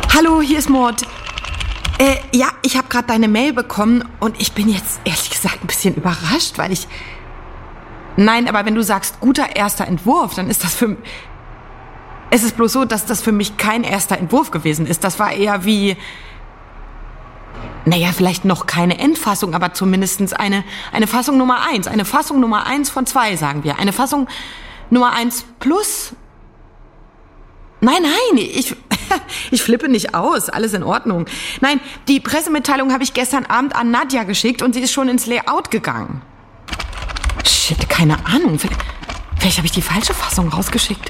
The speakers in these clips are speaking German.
Hallo, hier ist Mord. Ja, ich habe gerade deine Mail bekommen und ich bin jetzt ehrlich gesagt ein bisschen überrascht, weil ich... Nein, aber wenn du sagst, guter erster Entwurf, dann ist das für... Es ist bloß so, dass das für mich kein erster Entwurf gewesen ist. Das war eher wie... Naja, vielleicht noch keine Endfassung, aber zumindest eine Fassung Nummer 1. Eine Fassung Nummer 1 von 2, sagen wir. Eine Fassung Nummer 1 plus... Nein, ich flippe nicht aus. Alles in Ordnung. Nein, die Pressemitteilung habe ich gestern Abend an Nadja geschickt und sie ist schon ins Layout gegangen. Shit, keine Ahnung. Vielleicht habe ich die falsche Fassung rausgeschickt.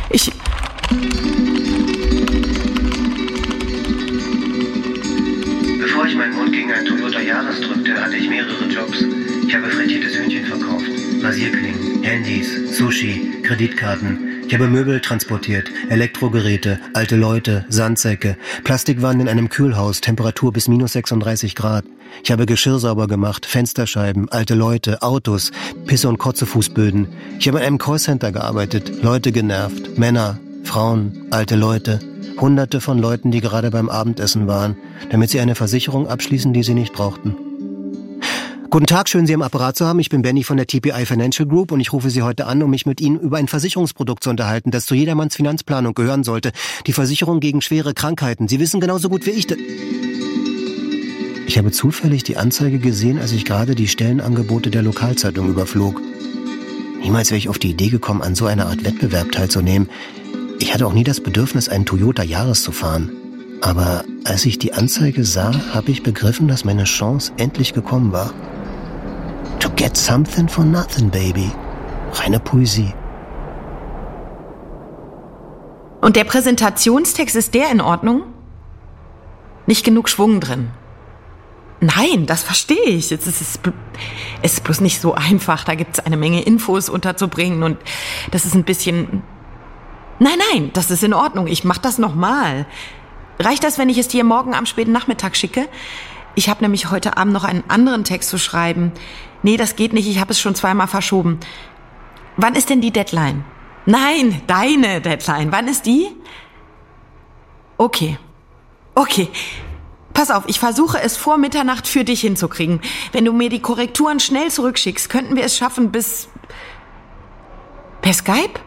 Bevor ich meinen Mund gegen einen Toyota Yaris drückte, hatte ich mehrere Jobs. Ich habe frittiertes Hühnchen verkauft, Rasierklingen, Handys, Sushi, Kreditkarten. Ich habe Möbel transportiert, Elektrogeräte, alte Leute, Sandsäcke, Plastikwannen in einem Kühlhaus, Temperatur bis minus 36 Grad. Ich habe Geschirr sauber gemacht, Fensterscheiben, alte Leute, Autos, Pisse- und Kotzefußböden. Ich habe in einem Callcenter gearbeitet, Leute genervt, Männer, Frauen, alte Leute. Hunderte von Leuten, die gerade beim Abendessen waren, damit sie eine Versicherung abschließen, die sie nicht brauchten. Guten Tag, schön Sie am Apparat zu haben. Ich bin Benny von der TPI Financial Group und ich rufe Sie heute an, um mich mit Ihnen über ein Versicherungsprodukt zu unterhalten, das zu jedermanns Finanzplanung gehören sollte. Die Versicherung gegen schwere Krankheiten. Sie wissen genauso gut wie ich... Ich habe zufällig die Anzeige gesehen, als ich gerade die Stellenangebote der Lokalzeitung überflog. Niemals wäre ich auf die Idee gekommen, an so einer Art Wettbewerb teilzunehmen. Ich hatte auch nie das Bedürfnis, einen Toyota Yaris zu fahren. Aber als ich die Anzeige sah, habe ich begriffen, dass meine Chance endlich gekommen war. To get something for nothing, baby. Reine Poesie. Und der Präsentationstext, ist der in Ordnung? Nicht genug Schwung drin. Nein, das verstehe ich. Es ist bloß nicht so einfach. Da gibt es eine Menge Infos unterzubringen und das ist ein bisschen... Nein, das ist in Ordnung. Ich mache das nochmal. Reicht das, wenn ich es dir morgen am späten Nachmittag schicke? Ich habe nämlich heute Abend noch einen anderen Text zu schreiben. Nee, das geht nicht. Ich habe es schon 2-mal verschoben. Wann ist denn die Deadline? Nein, deine Deadline. Wann ist die? Okay. Pass auf, ich versuche es vor Mitternacht für dich hinzukriegen. Wenn du mir die Korrekturen schnell zurückschickst, könnten wir es schaffen bis... Per Skype?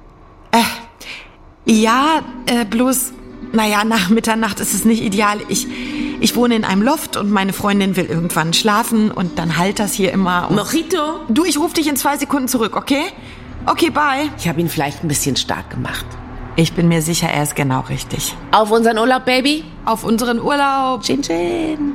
Ja, bloß... Naja, nach Mitternacht ist es nicht ideal. Ich wohne in einem Loft und meine Freundin will irgendwann schlafen und dann halt das hier immer. Mojito? Du, ich rufe dich in 2 Sekunden zurück, okay? Okay, bye. Ich habe ihn vielleicht ein bisschen stark gemacht. Ich bin mir sicher, er ist genau richtig. Auf unseren Urlaub, Baby? Auf unseren Urlaub. Chin Chin.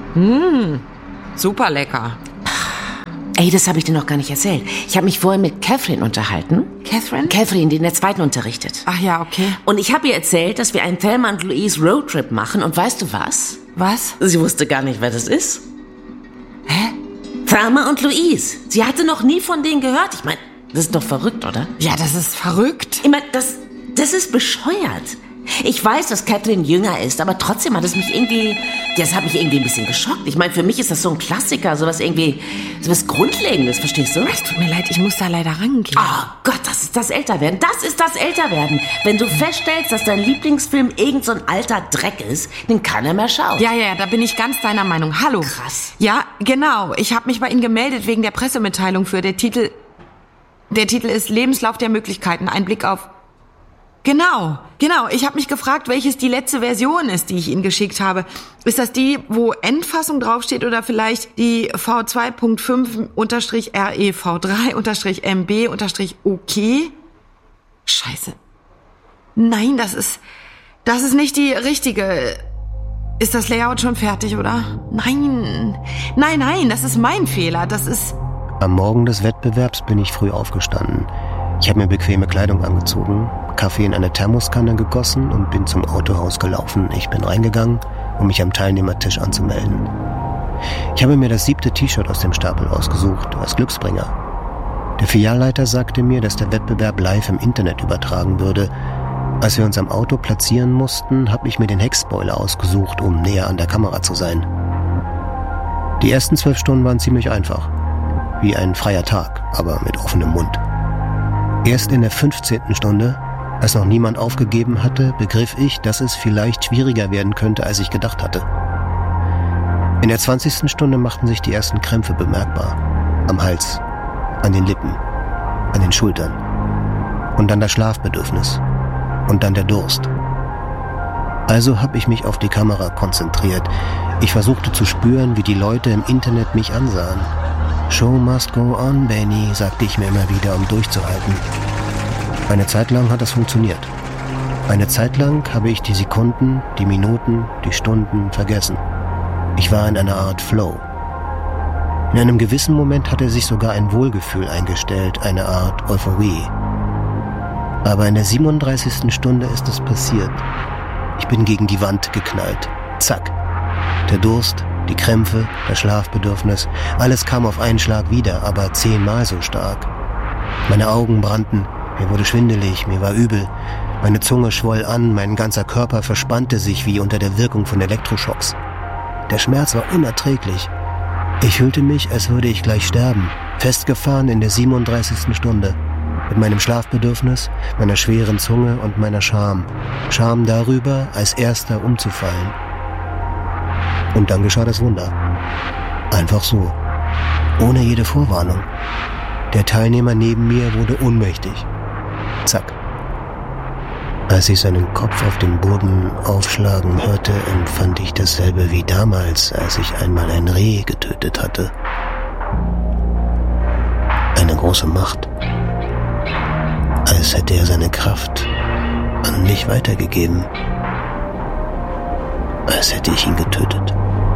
Super lecker. Ey, das habe ich dir noch gar nicht erzählt. Ich habe mich vorhin mit Catherine unterhalten. Catherine? Catherine, die in der 2. unterrichtet. Ach ja, okay. Und ich habe ihr erzählt, dass wir einen Thelma und Louise Roadtrip machen. Und weißt du was? Was? Sie wusste gar nicht, wer das ist. Hä? Thelma und Louise. Sie hatte noch nie von denen gehört. Ich meine, das ist doch verrückt, oder? Ja, das ist verrückt. Ich meine, das ist bescheuert. Ich weiß, dass Catherine jünger ist, aber trotzdem hat es mich irgendwie... Das hat mich irgendwie ein bisschen geschockt. Ich meine, für mich ist das so ein Klassiker, sowas Grundlegendes, verstehst du? Es tut mir leid, ich muss da leider rangehen. Oh Gott, das ist das Älterwerden. Das ist das Älterwerden. Wenn du feststellst, dass dein Lieblingsfilm irgend so ein alter Dreck ist, den keiner mehr schaut. Ja, da bin ich ganz deiner Meinung. Hallo. Krass. Ja, genau. Ich habe mich bei Ihnen gemeldet wegen der Pressemitteilung für der Titel ist Lebenslauf der Möglichkeiten. Ein Blick auf... Genau. Ich habe mich gefragt, welches die letzte Version ist, die ich Ihnen geschickt habe. Ist das die, wo Endfassung draufsteht oder vielleicht die V2.5-REV3-MB-OK? Scheiße. Nein, das ist nicht die richtige. Ist das Layout schon fertig, oder? Nein, das ist mein Fehler. Das ist... Am Morgen des Wettbewerbs bin ich früh aufgestanden. Ich habe mir bequeme Kleidung angezogen, Kaffee in eine Thermoskanne gegossen und bin zum Autohaus gelaufen. Ich bin reingegangen, um mich am Teilnehmertisch anzumelden. Ich habe mir das 7. T-Shirt aus dem Stapel ausgesucht, als Glücksbringer. Der Filialleiter sagte mir, dass der Wettbewerb live im Internet übertragen würde. Als wir uns am Auto platzieren mussten, habe ich mir den Heckspoiler ausgesucht, um näher an der Kamera zu sein. Die ersten 12 Stunden waren ziemlich einfach. Wie ein freier Tag, aber mit offenem Mund. Erst in der 15. Stunde Als noch niemand aufgegeben hatte, begriff ich, dass es vielleicht schwieriger werden könnte, als ich gedacht hatte. In der 20. Stunde machten sich die ersten Krämpfe bemerkbar. Am Hals, an den Lippen, an den Schultern. Und dann das Schlafbedürfnis. Und dann der Durst. Also habe ich mich auf die Kamera konzentriert. Ich versuchte zu spüren, wie die Leute im Internet mich ansahen. Show must go on, Benny, sagte ich mir immer wieder, um durchzuhalten. Eine Zeit lang hat das funktioniert. Eine Zeit lang habe ich die Sekunden, die Minuten, die Stunden vergessen. Ich war in einer Art Flow. In einem gewissen Moment hatte sich sogar ein Wohlgefühl eingestellt, eine Art Euphorie. Aber in der 37. Stunde ist es passiert. Ich bin gegen die Wand geknallt. Zack. Der Durst, die Krämpfe, das Schlafbedürfnis, alles kam auf einen Schlag wieder, aber 10-mal so stark. Meine Augen brannten, mir wurde schwindelig, mir war übel. Meine Zunge schwoll an, mein ganzer Körper verspannte sich wie unter der Wirkung von Elektroschocks. Der Schmerz war unerträglich. Ich fühlte mich, als würde ich gleich sterben, festgefahren in der 37. Stunde. Mit meinem Schlafbedürfnis, meiner schweren Zunge und meiner Scham. Scham darüber, als Erster umzufallen. Und dann geschah das Wunder. Einfach so. Ohne jede Vorwarnung. Der Teilnehmer neben mir wurde ohnmächtig. Zack. Als ich seinen Kopf auf den Boden aufschlagen hörte, empfand ich dasselbe wie damals, als ich einmal ein Reh getötet hatte. Eine große Macht. Als hätte er seine Kraft an mich weitergegeben. Als hätte ich ihn getötet.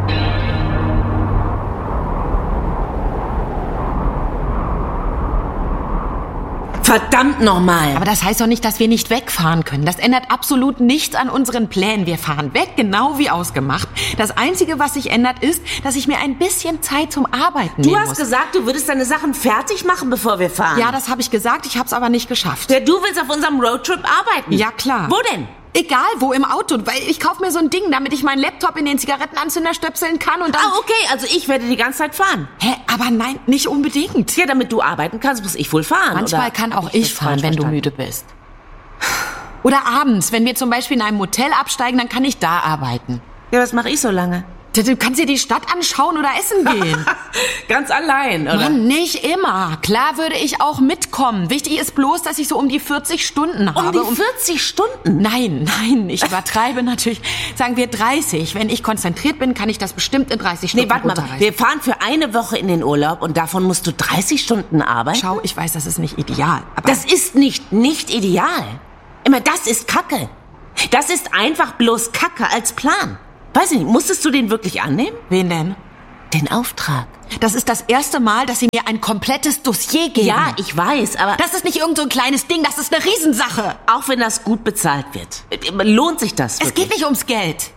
Verdammt nochmal! Aber das heißt doch nicht, dass wir nicht wegfahren können. Das ändert absolut nichts an unseren Plänen. Wir fahren weg, genau wie ausgemacht. Das Einzige, was sich ändert, ist, dass ich mir ein bisschen Zeit zum Arbeiten nehmen muss. Du hast gesagt, du würdest deine Sachen fertig machen, bevor wir fahren. Ja, das habe ich gesagt. Ich habe es aber nicht geschafft. Ja, du willst auf unserem Roadtrip arbeiten? Ja, klar. Wo denn? Egal, wo im Auto, weil ich kaufe mir so ein Ding, damit ich meinen Laptop in den Zigarettenanzünder stöpseln kann und dann... Ah, okay, also ich werde die ganze Zeit fahren. Hä, aber nein, nicht unbedingt. Ja, damit du arbeiten kannst, muss ich wohl fahren. Manchmal oder? kann auch ich fahren, wenn du müde bist. Oder abends, wenn wir zum Beispiel in einem Motel absteigen, dann kann ich da arbeiten. Ja, was mache ich so lange? Du kannst dir die Stadt anschauen oder essen gehen. Ganz allein, oder? Mann, nicht immer. Klar würde ich auch mitkommen. Wichtig ist bloß, dass ich so um die 40 Stunden habe. Um die 40 Stunden? Nein, ich übertreibe natürlich. Sagen wir 30. Wenn ich konzentriert bin, kann ich das bestimmt in 30 Stunden warte mal. Wir fahren für eine Woche in den Urlaub und davon musst du 30 Stunden arbeiten? Schau, ich weiß, das ist nicht ideal. Aber das ist nicht ideal. Immer, das ist Kacke. Das ist einfach bloß Kacke als Plan. Weiß ich nicht, musstest du den wirklich annehmen? Wen denn? Den Auftrag. Das ist das erste Mal, dass Sie mir ein komplettes Dossier geben. Ja, ich weiß, aber... Das ist nicht irgend so ein kleines Ding, das ist eine Riesensache. Auch wenn das gut bezahlt wird. Lohnt sich das wirklich? Es geht nicht ums Geld.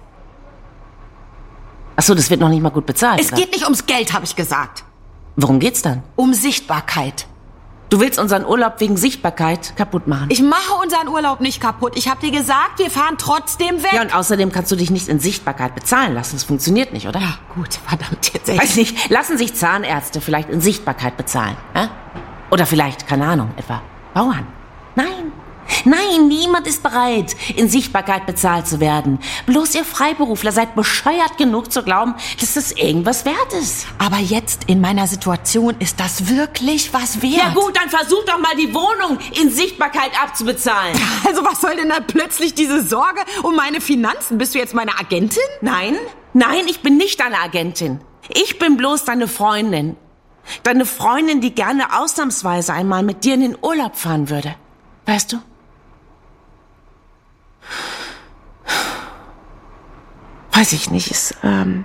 Ach so, das wird noch nicht mal gut bezahlt, Es geht nicht ums Geld, habe ich gesagt. Worum geht's dann? Um Sichtbarkeit. Du willst unseren Urlaub wegen Sichtbarkeit kaputt machen? Ich mache unseren Urlaub nicht kaputt. Ich habe dir gesagt, wir fahren trotzdem weg. Ja, und außerdem kannst du dich nicht in Sichtbarkeit bezahlen lassen. Das funktioniert nicht, oder? Ja, gut, verdammt, jetzt echt. Weiß nicht, lassen sich Zahnärzte vielleicht in Sichtbarkeit bezahlen? Ja? Oder vielleicht, keine Ahnung, etwa Bauern? Nein, niemand ist bereit, in Sichtbarkeit bezahlt zu werden. Bloß ihr Freiberufler seid bescheuert genug zu glauben, dass das irgendwas wert ist. Aber jetzt in meiner Situation ist das wirklich was wert. Ja gut, dann versuch doch mal die Wohnung in Sichtbarkeit abzubezahlen. Also was soll denn da plötzlich diese Sorge um meine Finanzen? Bist du jetzt meine Agentin? Nein, ich bin nicht deine Agentin. Ich bin bloß deine Freundin. Deine Freundin, die gerne ausnahmsweise einmal mit dir in den Urlaub fahren würde. Weißt du? Weiß ich nicht. Ist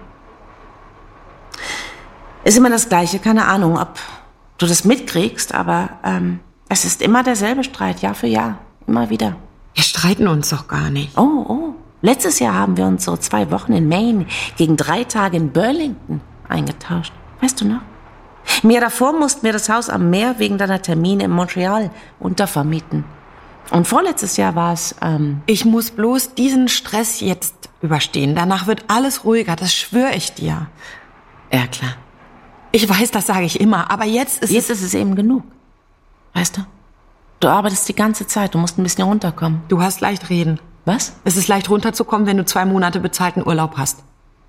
immer das Gleiche. Keine Ahnung, ob du das mitkriegst, aber es ist immer derselbe Streit, Jahr für Jahr. Immer wieder. Wir streiten uns doch gar nicht. Oh. Letztes Jahr haben wir uns so 2 Wochen in Maine gegen 3 Tage in Burlington eingetauscht. Weißt du noch? Im Jahr davor mussten wir das Haus am Meer wegen deiner Termine in Montreal untervermieten. Und vorletztes Jahr war es... Ich muss bloß diesen Stress jetzt überstehen. Danach wird alles ruhiger, das schwöre ich dir. Ja, klar. Ich weiß, das sage ich immer, aber jetzt ist es eben genug. Weißt du? Du arbeitest die ganze Zeit, du musst ein bisschen runterkommen. Du hast leicht reden. Was? Es ist leicht runterzukommen, wenn du 2 Monate bezahlten Urlaub hast.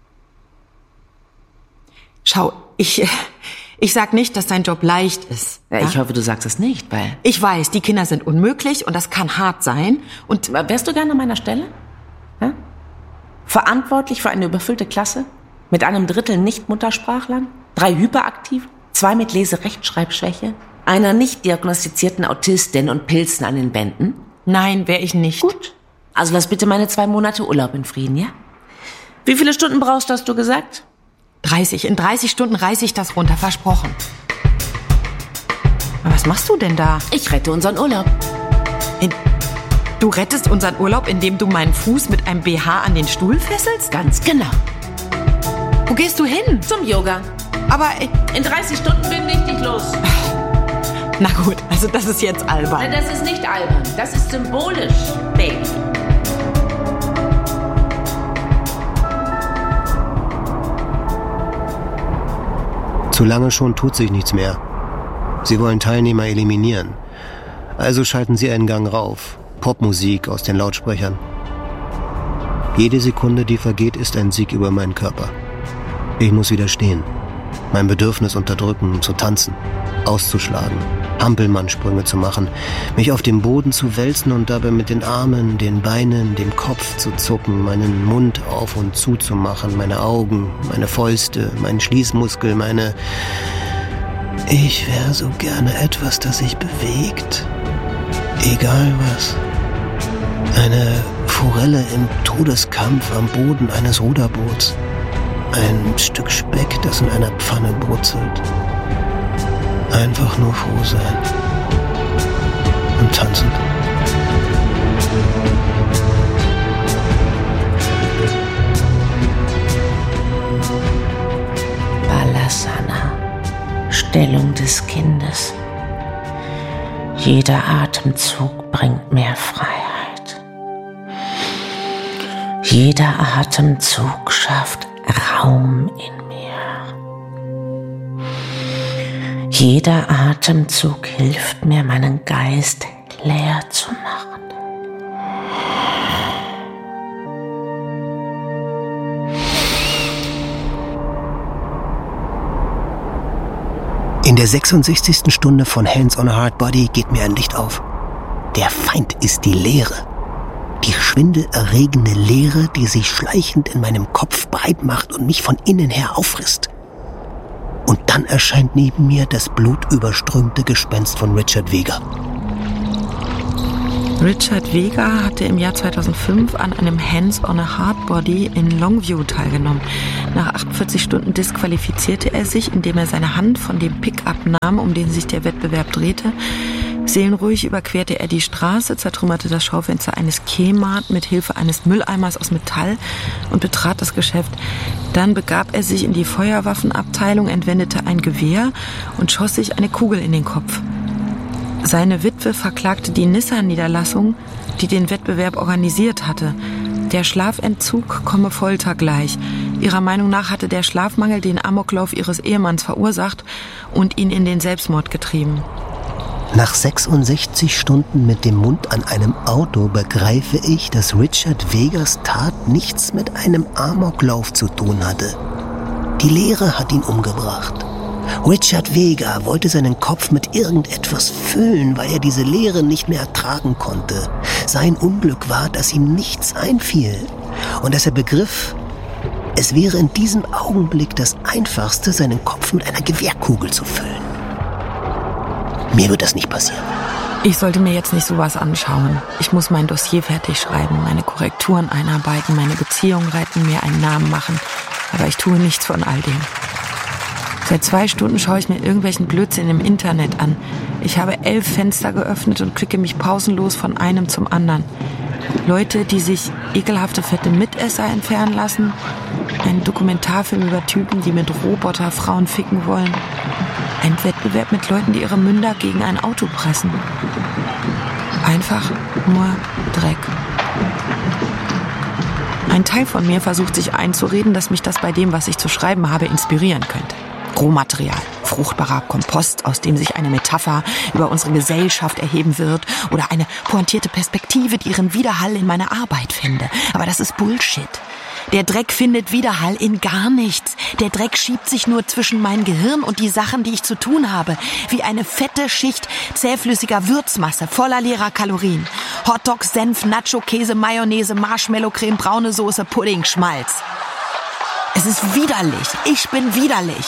Schau, ich sag nicht, dass dein Job leicht ist. Ja, ich hoffe, du sagst es nicht, weil... Ich weiß, die Kinder sind unmöglich und das kann hart sein. Und wärst du gerne an meiner Stelle? Ja? Verantwortlich für eine überfüllte Klasse? Mit einem Drittel Nicht-Muttersprachlern? 3 hyperaktiv? 2 mit Lese-Rechtschreibschwäche? Einer nicht diagnostizierten Autistin und Pilzen an den Bänden? Nein, wäre ich nicht. Gut. Also lass bitte meine 2 Monate Urlaub in Frieden, ja? Wie viele Stunden brauchst du, hast du gesagt? 30. In 30 Stunden reiße ich das runter, versprochen. Aber was machst du denn da? Ich rette unseren Urlaub. Du rettest unseren Urlaub, indem du meinen Fuß mit einem BH an den Stuhl fesselst? Ganz genau. Wo gehst du hin? Zum Yoga. Aber in 30 Stunden bin ich dich los. Na gut, also das ist jetzt albern. Nein, das ist nicht albern. Das ist symbolisch, Baby. Zu lange schon tut sich nichts mehr. Sie wollen Teilnehmer eliminieren. Also schalten sie einen Gang rauf. Popmusik aus den Lautsprechern. Jede Sekunde, die vergeht, ist ein Sieg über meinen Körper. Ich muss widerstehen. Mein Bedürfnis unterdrücken, zu tanzen, auszuschlagen, Hampelmannsprünge zu machen, mich auf dem Boden zu wälzen und dabei mit den Armen, den Beinen, dem Kopf zu zucken, meinen Mund auf und zu zu machen, meine Augen, meine Fäuste, meinen Schließmuskel, meine... Ich wäre so gerne etwas, das sich bewegt. Egal was. Eine Forelle im Todeskampf am Boden eines Ruderboots. Ein Stück Speck, das in einer Pfanne brutzelt. Einfach nur froh sein. Und tanzen. Balasana. Stellung des Kindes. Jeder Atemzug bringt mehr Freiheit. Jeder Atemzug schafft Raum in mir. Jeder Atemzug hilft mir, meinen Geist leer zu machen. In der 66. Stunde von Hands on a Hard Body geht mir ein Licht auf. Der Feind ist die Leere. Die schwindelerregende Leere, die sich schleichend in meinem Kopf breit macht und mich von innen her auffrisst. Und dann erscheint neben mir das blutüberströmte Gespenst von Richard Vega. Richard Vega hatte im Jahr 2005 an einem Hands on a Hard Body in Longview teilgenommen. Nach 48 Stunden disqualifizierte er sich, indem er seine Hand von dem Pickup nahm, um den sich der Wettbewerb drehte. Seelenruhig überquerte er die Straße, zertrümmerte das Schaufenster eines Kmart mit Hilfe eines Mülleimers aus Metall und betrat das Geschäft. Dann begab er sich in die Feuerwaffenabteilung, entwendete ein Gewehr und schoss sich eine Kugel in den Kopf. Seine Witwe verklagte die Nissan-Niederlassung, die den Wettbewerb organisiert hatte. Der Schlafentzug komme Folter gleich. Ihrer Meinung nach hatte der Schlafmangel den Amoklauf ihres Ehemanns verursacht und ihn in den Selbstmord getrieben. Nach 66 Stunden mit dem Mund an einem Auto begreife ich, dass Richard Vegas Tat nichts mit einem Amoklauf zu tun hatte. Die Leere hat ihn umgebracht. Richard Vega wollte seinen Kopf mit irgendetwas füllen, weil er diese Leere nicht mehr ertragen konnte. Sein Unglück war, dass ihm nichts einfiel und dass er begriff, es wäre in diesem Augenblick das Einfachste, seinen Kopf mit einer Gewehrkugel zu füllen. Mir wird das nicht passieren. Ich sollte mir jetzt nicht sowas anschauen. Ich muss mein Dossier fertig schreiben, meine Korrekturen einarbeiten, meine Beziehung retten, mir einen Namen machen. Aber ich tue nichts von all dem. Seit 2 Stunden schaue ich mir irgendwelchen Blödsinn im Internet an. Ich habe 11 Fenster geöffnet und klicke mich pausenlos von einem zum anderen. Leute, die sich ekelhafte fette Mitesser entfernen lassen. Ein Dokumentarfilm über Typen, die mit Roboterfrauen ficken wollen. Ein Wettbewerb mit Leuten, die ihre Münder gegen ein Auto pressen. Einfach nur Dreck. Ein Teil von mir versucht sich einzureden, dass mich das bei dem, was ich zu schreiben habe, inspirieren könnte. Rohmaterial, fruchtbarer Kompost, aus dem sich eine Metapher über unsere Gesellschaft erheben wird oder eine pointierte Perspektive, die ihren Widerhall in meiner Arbeit fände. Aber das ist Bullshit. Der Dreck findet Widerhall in gar nichts. Der Dreck schiebt sich nur zwischen mein Gehirn und die Sachen, die ich zu tun habe. Wie eine fette Schicht zähflüssiger Würzmasse, voller leerer Kalorien. Hotdog, Senf, Nacho, Käse, Mayonnaise, Marshmallow-Creme, braune Soße, Pudding, Schmalz. Es ist widerlich. Ich bin widerlich.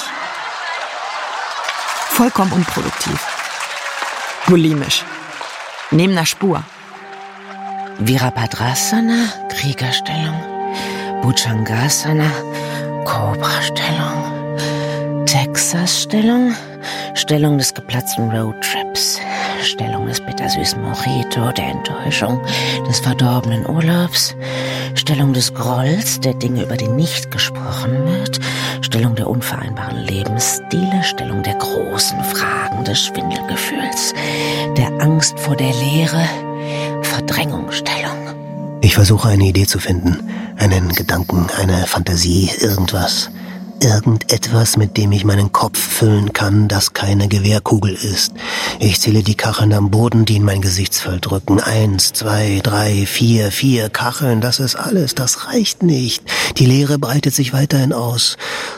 Vollkommen unproduktiv. Bulimisch. Neben einer Spur. Virabhadrasana, Kriegerstellung. Bhujangasana, Cobra-Stellung. Texas-Stellung, Stellung des geplatzten Roadtrips. Stellung des bittersüßen Mojito, der Enttäuschung, des verdorbenen Urlaubs. Stellung des Grolls, der Dinge, über die nicht gesprochen wird. Stellung der unvereinbaren Lebensstile. Stellung der großen Fragen des Schwindelgefühls. Der Angst vor der Leere. Verdrängungsstellung. Ich versuche eine Idee zu finden, einen Gedanken, eine Fantasie, irgendwas. Irgendetwas, mit dem ich meinen Kopf füllen kann, das keine Gewehrkugel ist. Ich zähle die Kacheln am Boden, die in mein Gesichtsfeld drücken. 1, 2, 3, 4 Kacheln, das ist alles, das reicht nicht. Die Leere breitet sich weiterhin aus.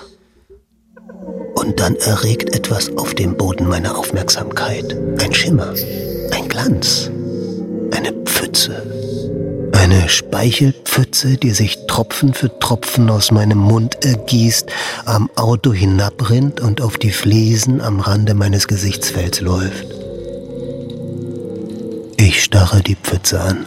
Und dann erregt etwas auf dem Boden meine Aufmerksamkeit. Ein Schimmer, ein Glanz, eine Pfütze. Eine Speichelpfütze, die sich Tropfen für Tropfen aus meinem Mund ergießt, am Auto hinabrinnt und auf die Fliesen am Rande meines Gesichtsfelds läuft. Ich starre die Pfütze an.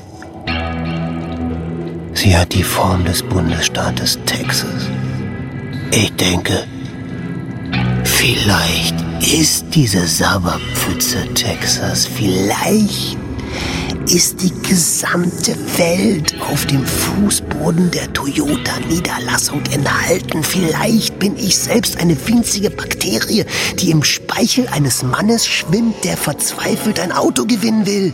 Sie hat die Form des Bundesstaates Texas. Ich denke, vielleicht ist diese Sauerpfütze Texas, vielleicht ist die gesamte Welt auf dem Fußboden der Toyota-Niederlassung enthalten. Vielleicht bin ich selbst eine winzige Bakterie, die im Speichel eines Mannes schwimmt, der verzweifelt ein Auto gewinnen will.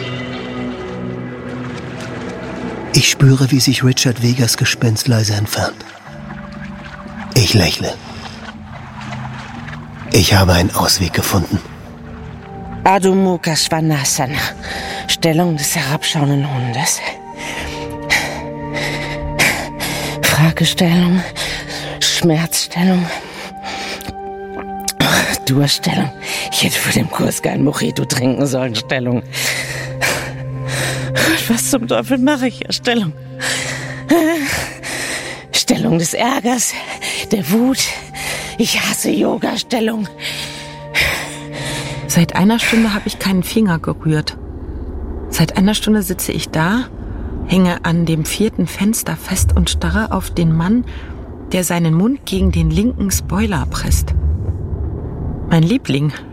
Ich spüre, wie sich Richard Vegas Gespenst leise entfernt. Ich lächle. Ich habe einen Ausweg gefunden. Adho Mukha Svanasana, Stellung des herabschauenden Hundes. Fragestellung, Schmerzstellung, Durststellung. Ich hätte vor dem Kurs kein Mojito trinken sollen. Stellung. Was zum Teufel mache ich hier? Stellung. Stellung des Ärgers, der Wut. Ich hasse Yoga-Stellung. Seit einer Stunde habe ich keinen Finger gerührt. Seit einer Stunde sitze ich da, hänge an dem 4. Fenster fest und starre auf den Mann, der seinen Mund gegen den linken Spoiler presst. Mein Liebling.